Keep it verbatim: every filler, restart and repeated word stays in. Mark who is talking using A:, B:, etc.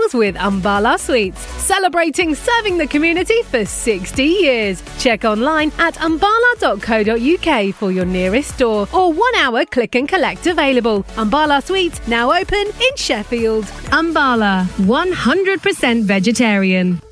A: meals with Umbala Sweets, celebrating serving the community for sixty years. Check online at umbala dot co dot uk for your nearest store or one hour click and collect available. Umbala Sweets now open in Sheffield. Umbala, one hundred percent vegetarian.